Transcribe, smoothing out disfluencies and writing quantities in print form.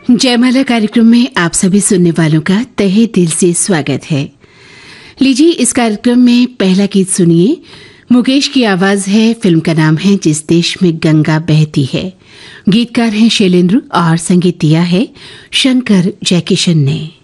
जयमाला कार्यक्रम में आप सभी सुनने वालों का तहे दिल से स्वागत है। लीजिए इस कार्यक्रम में पहला गीत सुनिए। मुकेश की आवाज है। फिल्म का नाम है जिस देश में गंगा बहती है। गीतकार हैं शैलेंद्र और संगीत दिया है शंकर जयकिशन ने।